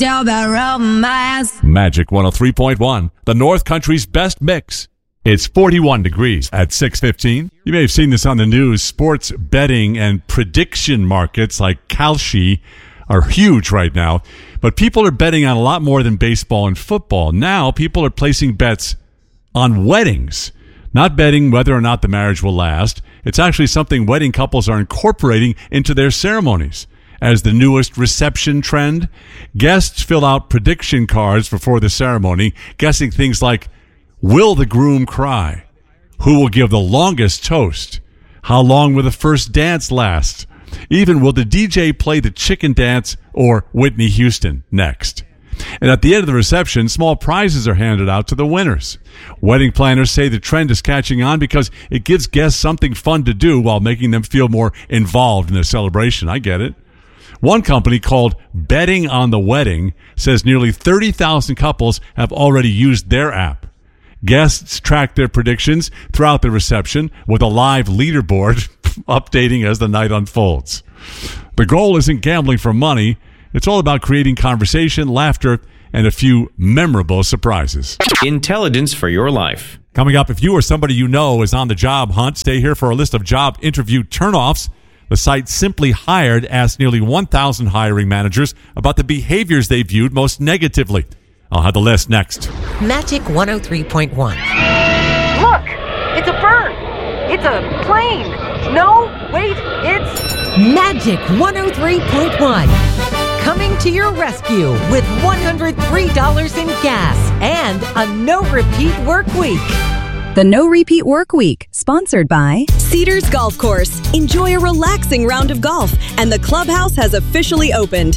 Magic 103.1, the North Country's best mix. It's 41 degrees at 6:15. You may have seen this on the news. Sports betting and prediction markets like Kalshi are huge right now. But people are betting on a lot more than baseball and football. Now people are placing bets on weddings, not betting whether or not the marriage will last. It's actually something wedding couples are incorporating into their ceremonies. As the newest reception trend, guests fill out prediction cards before the ceremony, guessing things like, will the groom cry? Who will give the longest toast? How long will the first dance last? Even, will the DJ play the chicken dance or Whitney Houston next? And at the end of the reception, small prizes are handed out to the winners. Wedding planners say the trend is catching on because it gives guests something fun to do while making them feel more involved in the celebration. I get it. One company called Betting on the Wedding says nearly 30,000 couples have already used their app. Guests track their predictions throughout the reception with a live leaderboard updating as the night unfolds. The goal isn't gambling for money. It's all about creating conversation, laughter, and a few memorable surprises. Intelligence for your life. Coming up, if you or somebody you know is on the job hunt, stay here for a list of job interview turnoffs. The site Simply Hired asked nearly 1,000 hiring managers about the behaviors they viewed most negatively. I'll have the list next. Magic 103.1. Look! It's a bird! It's a plane! No, wait, it's... Magic 103.1. Coming to your rescue with $103 in gas and a no-repeat work week. The No Repeat Work Week, sponsored by Cedars Golf Course. Enjoy a relaxing round of golf, and the clubhouse has officially opened.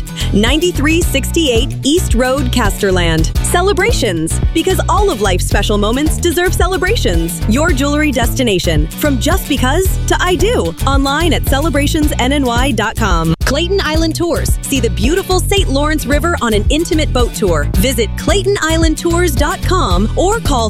9368 East Road, Casterland. Celebrations, because all of life's special moments deserve celebrations. Your jewelry destination, from just because to I do. Online at celebrationsnny.com. Clayton Island Tours. See the beautiful St. Lawrence River on an intimate boat tour. Visit ClaytonIslandTours.com or call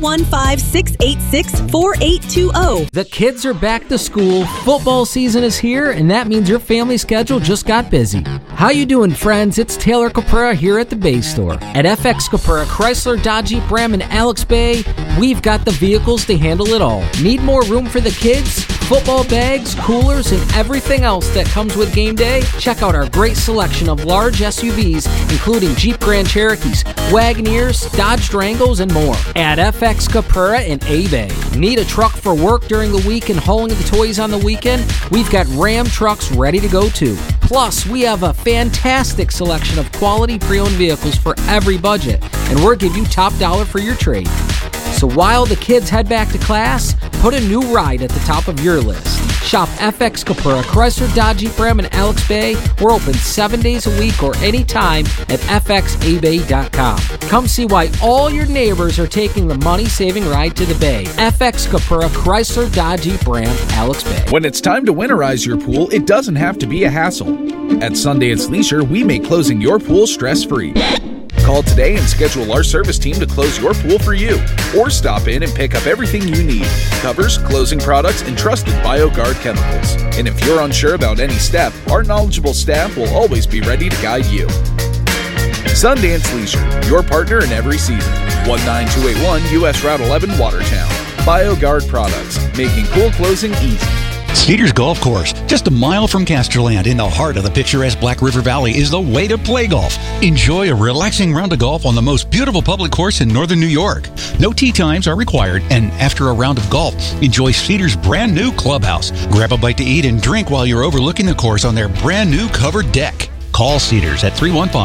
315-686-4820. The kids are back to school, football season is here, and that means your family schedule just got busy. How you doing, friends? It's Taylor Caprera here at the Bay Store. At FX Caprera, Chrysler, Dodge, Jeep, Ram, and Alex Bay, we've got the vehicles to handle it all. Need more room for the kids? Football bags, coolers, and everything else that comes with game day? Check out our great selection of large SUVs, including Jeep Grand Cherokees, Wagoneers, Dodge Durangos, and more. At FX Caprera in A-Bay. Need a truck for work during the week and hauling the toys on the weekend? We've got Ram trucks ready to go too. Plus, we have a fantastic selection of quality pre-owned vehicles for every budget, and we'll give you top dollar for your trade. So while the kids head back to class, put a new ride at the top of your list. Shop FX Caprera, Chrysler, Dodge, Jeep, Ram, and Alex Bay. We're open 7 days a week or anytime at fxabay.com. Come see why all your neighbors are taking the money-saving ride to the Bay. FX Caprera, Chrysler, Dodge, Jeep, Ram, Alex Bay. When it's time to winterize your pool, it doesn't have to be a hassle. At Sundance Leisure, we make closing your pool stress-free. Call today and schedule our service team to close your pool for you. Or stop in and pick up everything you need. Covers, closing products, and trusted BioGuard chemicals. And if you're unsure about any step, our knowledgeable staff will always be ready to guide you. Sundance Leisure, your partner in every season. 19281 US Route 11, Watertown. BioGuard products, making pool closing easy. Cedars Golf Course, just a mile from Casterland in the heart of the picturesque Black River Valley, is the way to play golf. Enjoy a relaxing round of golf on the most beautiful public course in northern New York. No tee times are required, and after a round of golf, enjoy Cedars' brand new clubhouse. Grab a bite to eat and drink while you're overlooking the course on their brand new covered deck. Call Cedars at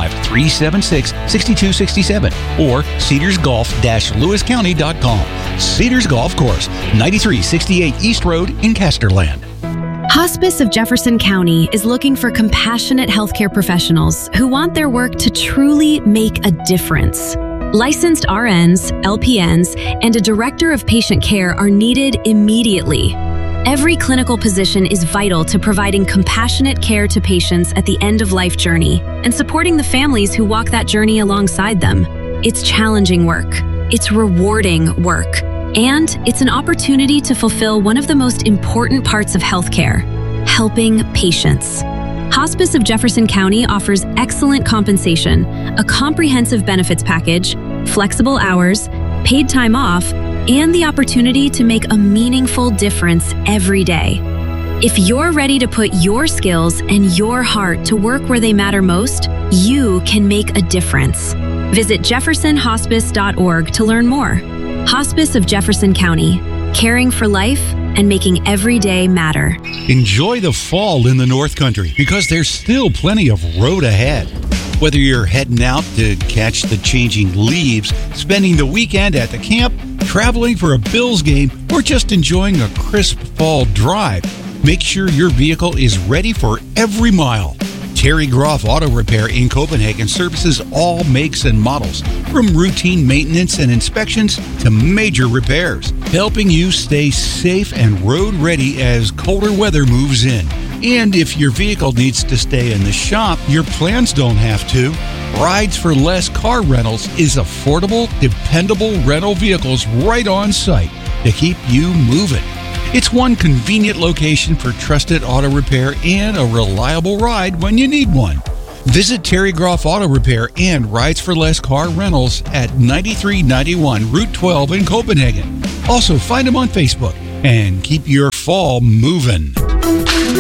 315-376-6267 or cedarsgolf-lewiscounty.com. Cedars Golf Course, 9368 East Road in Casterland. Hospice of Jefferson County is looking for compassionate healthcare professionals who want their work to truly make a difference. Licensed RNs, LPNs, and a director of patient care are needed immediately. Every clinical position is vital to providing compassionate care to patients at the end-of-life journey and supporting the families who walk that journey alongside them. It's challenging work. It's rewarding work. And it's an opportunity to fulfill one of the most important parts of healthcare, helping patients. Hospice of Jefferson County offers excellent compensation, a comprehensive benefits package, flexible hours, paid time off, and the opportunity to make a meaningful difference every day. If you're ready to put your skills and your heart to work where they matter most, you can make a difference. Visit jeffersonhospice.org to learn more. Hospice of Jefferson County, caring for life and making every day matter. Enjoy the fall in the North Country because there's still plenty of road ahead. Whether you're heading out to catch the changing leaves, spending the weekend at the camp, traveling for a Bills game, or just enjoying a crisp fall drive, make sure your vehicle is ready for every mile. Terry Groff Auto Repair in Copenhagen services all makes and models, from routine maintenance and inspections to major repairs, helping you stay safe and road ready as colder weather moves in. And if your vehicle needs to stay in the shop, your plans don't have to. Rides for Less Car Rentals is affordable, dependable rental vehicles right on site to keep you moving. It's one convenient location for trusted auto repair and a reliable ride when you need one. Visit Terry Groff Auto Repair and Rides for Less Car Rentals at 9391 Route 12 in Copenhagen. Also, find them on Facebook and keep your fall moving.